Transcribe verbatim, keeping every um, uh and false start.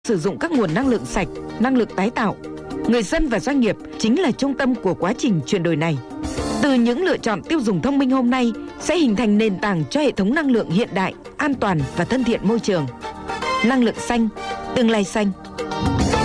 sử dụng các nguồn năng lượng sạch, năng lượng tái tạo. Người dân và doanh nghiệp chính là trung tâm của quá trình chuyển đổi này. Từ những lựa chọn tiêu dùng thông minh hôm nay sẽ hình thành nền tảng cho hệ thống năng lượng hiện đại, an toàn và thân thiện môi trường. Năng lượng xanh, tương lai xanh.